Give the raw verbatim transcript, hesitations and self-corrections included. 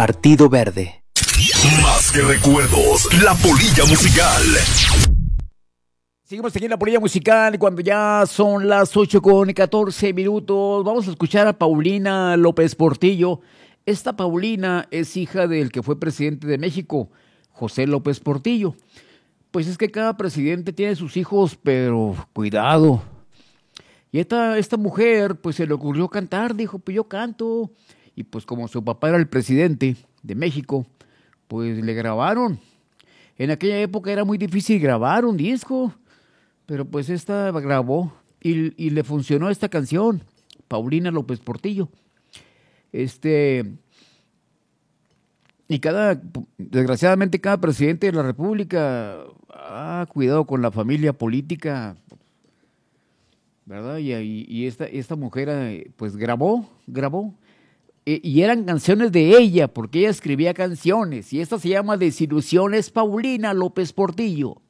Partido Verde. Más que recuerdos, la polilla musical. Seguimos aquí en la polilla musical cuando ya son las ocho con catorce minutos. Vamos a escuchar a Paulina López Portillo. Esta Paulina es hija del que fue presidente de México, José López Portillo. Pues es que cada presidente tiene sus hijos, pero cuidado. Y esta, esta mujer, pues se le ocurrió cantar, dijo, pues yo canto. Y pues como su papá era el presidente de México, pues le grabaron. En aquella época era muy difícil grabar un disco, pero pues esta grabó y, y le funcionó esta canción, Paulina López Portillo. Este, y cada, desgraciadamente cada presidente de la República, ah, cuidado con la familia política, ¿verdad? Y, y, y esta, esta mujer, pues grabó, grabó. Y eran canciones de ella, porque ella escribía canciones. Y esta se llama Desilusiones, Paulina López Portillo.